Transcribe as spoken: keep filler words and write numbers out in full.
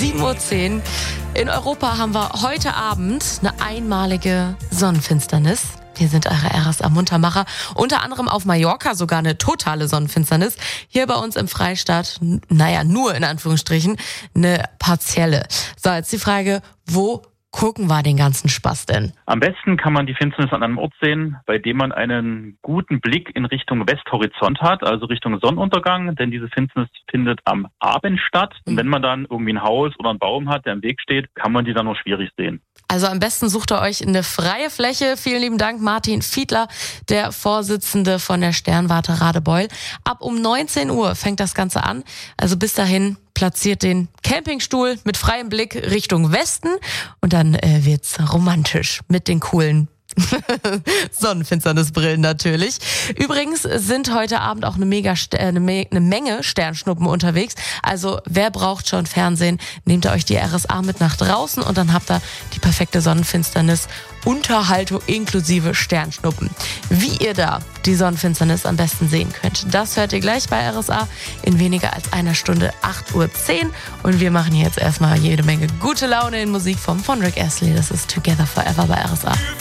sieben Uhr zehn. In Europa haben wir heute Abend eine einmalige Sonnenfinsternis. Wir sind eure R S A-Muntermacher. Unter anderem auf Mallorca sogar eine totale Sonnenfinsternis. Hier bei uns im Freistaat, n- naja, nur in Anführungsstrichen, eine partielle. So, jetzt die Frage, wo gucken wir den ganzen Spaß denn? Am besten kann man die Finsternis an einem Ort sehen, bei dem man einen guten Blick in Richtung Westhorizont hat, also Richtung Sonnenuntergang, denn diese Finsternis findet am Abend statt. Und wenn man dann irgendwie ein Haus oder einen Baum hat, der im Weg steht, kann man die dann nur schwierig sehen. Also am besten sucht ihr euch eine freie Fläche. Vielen lieben Dank, Martin Fiedler, der Vorsitzende von der Sternwarte Radebeul. Ab um neunzehn Uhr fängt das Ganze an. Also bis dahin platziert den Campingstuhl mit freiem Blick Richtung Westen und dann äh, wird's romantisch mit den coolen Sonnenfinsternisbrillen natürlich. Übrigens sind heute Abend auch eine mega äh, eine, Me- eine Menge Sternschnuppen unterwegs. Also wer braucht schon Fernsehen, nehmt ihr euch die R S A mit nach draußen und dann habt ihr die perfekte Sonnenfinsternis. Unterhaltung inklusive Sternschnuppen. Wie ihr da die Sonnenfinsternis am besten sehen könnt, das hört ihr gleich bei R S A in weniger als einer Stunde, acht Uhr zehn. Und wir machen hier jetzt erstmal jede Menge gute Laune in Musik vom von Rick Astley. Das ist Together Forever bei R S A.